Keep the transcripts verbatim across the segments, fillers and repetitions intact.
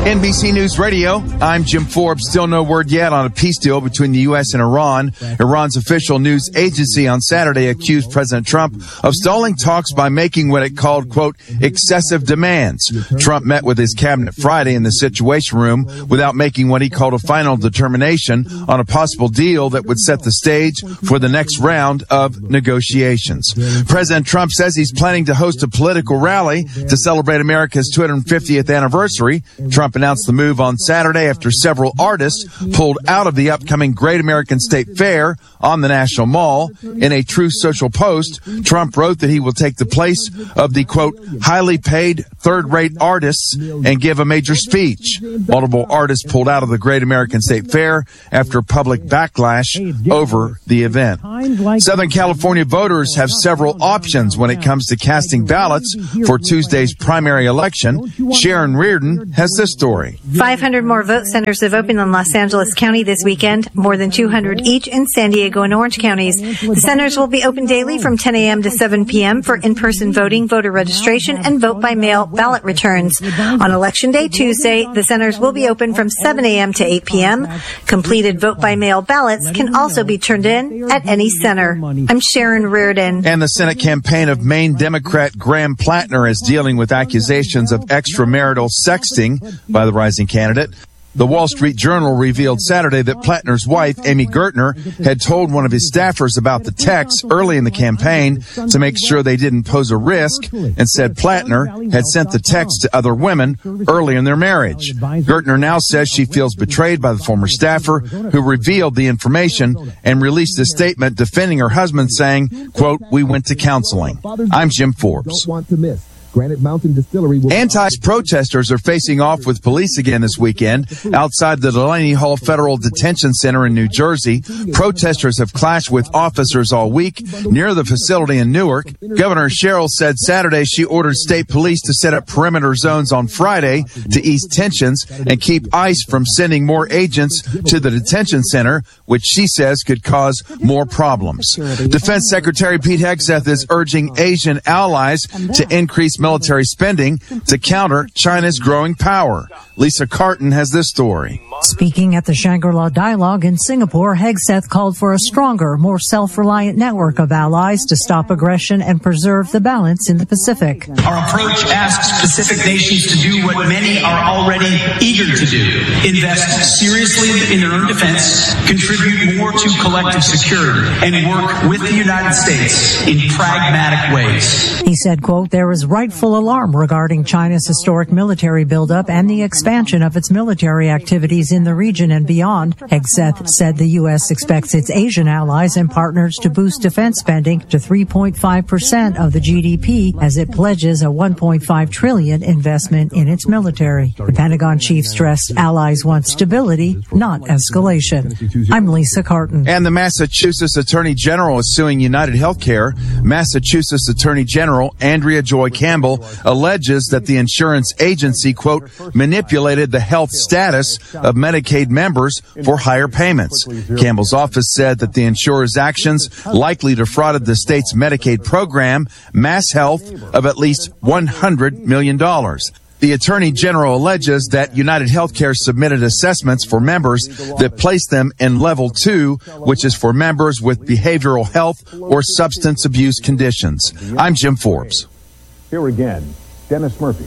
N B C News Radio, I'm Jim Forbes. Still no word yet on a peace deal between the U S and Iran. Iran's official news agency on Saturday accused President Trump of stalling talks by making what it called, quote, excessive demands. Trump met with his cabinet Friday in the Situation Room without making what he called a final determination on a possible deal that would set the stage for the next round of negotiations. President Trump says he's planning to host a political rally to celebrate America's two hundred fiftieth anniversary. Trump announced the move on Saturday after several artists pulled out of the upcoming Great American State Fair on the National Mall. In a Truth Social post, Trump wrote that he will take the place of the, quote, highly paid third-rate artists and give a major speech. Multiple artists pulled out of the Great American State Fair after public backlash over the event. Southern California voters have several options when it comes to casting ballots for Tuesday's primary election. Sharon Reardon has this story. five hundred more vote centers have opened in Los Angeles County this weekend, more than two hundred each in San Diego and Orange counties. The centers will be open daily from ten a.m. to seven p.m. for in-person voting, voter registration, and vote-by-mail ballot returns. On Election Day, Tuesday, the centers will be open from seven a.m. to eight p.m. Completed vote-by-mail ballots can also be turned in at any center. I'm Sharon Reardon. And the Senate campaign of Maine Democrat Graham Plattner is dealing with accusations of extramarital sexting by the rising candidate. The Wall Street Journal revealed Saturday that Plattner's wife, Amy Gertner, had told one of his staffers about the texts early in the campaign to make sure they didn't pose a risk, and said Plattner had sent the text to other women early in their marriage. Gertner now says she feels betrayed by the former staffer who revealed the information and released a statement defending her husband, saying, quote, we went to counseling. I'm Jim Forbes. Granite Mountain Distillery will... Anti-protesters are facing off with police again this weekend outside the Delaney Hall Federal Detention Center in New Jersey. Protesters have clashed with officers all week near the facility in Newark. Governor Sherrill said Saturday she ordered state police to set up perimeter zones on Friday to ease tensions and keep ICE from sending more agents to the detention center, which she says could cause more problems. Defense Secretary Pete Hegseth is urging Asian allies to increase military spending to counter China's growing power. Lisa Carton has this story. Speaking at the Shangri-La Dialogue in Singapore, Hegseth called for a stronger, more self-reliant network of allies to stop aggression and preserve the balance in the Pacific. Our approach asks Pacific nations to do what many are already eager to do: invest seriously in their own defense, contribute more to collective security, and work with the United States in pragmatic ways. He said, quote, there is rightful alarm regarding China's historic military buildup and the expansion of its military activities in the region and beyond. Hegseth said the U S expects its Asian allies and partners to boost defense spending to three point five percent of the G D P as it pledges a one point five trillion dollars investment in its military. The Pentagon chief stressed allies want stability, not escalation. I'm Lisa Carton. And the Massachusetts Attorney General is suing United Healthcare. Massachusetts Attorney General Andrea Joy Campbell alleges that the insurance agency, quote, manipulated the health status of Medicaid members for higher payments. Campbell's office said that the insurer's actions likely defrauded the state's Medicaid program, Mass Health, of at least one hundred million dollars. The Attorney General alleges that United Healthcare submitted assessments for members that placed them in Level two, which is for members with behavioral health or substance abuse conditions. I'm Jim Forbes. Here again, Dennis Murphy.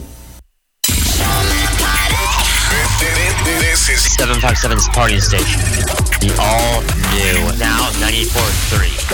This is seven five seven's Party Station. The all new, now ninety-four point three.